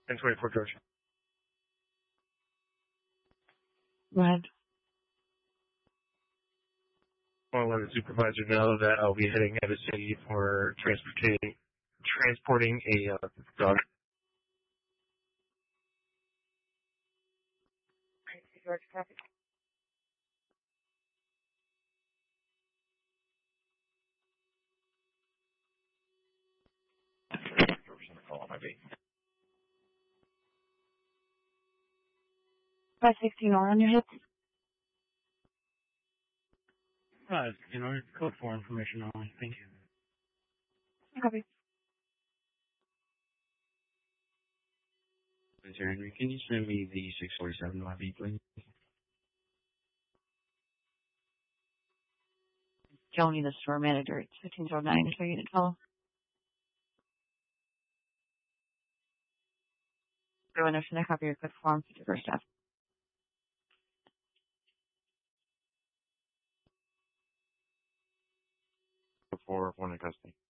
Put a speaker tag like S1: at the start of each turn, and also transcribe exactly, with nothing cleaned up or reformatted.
S1: ten twenty-four, George.
S2: Go ahead.
S1: I want to let the supervisor know that I'll be heading out of the city for transporting transporting a uh, dog.
S2: George, copy.
S3: George, I'm call on my baby.
S2: five sixteen R on your hip.
S4: Right, you know, code for information only. Thank you.
S2: Copy.
S3: Mister Henry, can you send me the six forty-seven Y B, please?
S2: Joni, the store manager. It's fifteen oh nine. Show unit call. Go in there, send a copy of your code form to the first staff.
S3: Before one in custody.